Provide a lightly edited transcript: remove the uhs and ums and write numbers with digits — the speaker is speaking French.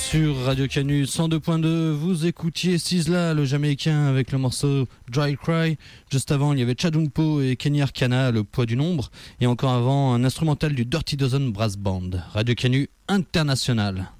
Sur Radio Canu 102.2, vous écoutiez Sizzla, le Jamaïcain, avec le morceau Dry Cry. Juste avant, il y avait Chadunpo et Kenny Arcana, Le Poids du Nombre. Et encore avant, un instrumental du Dirty Dozen Brass Band. Radio Canu International.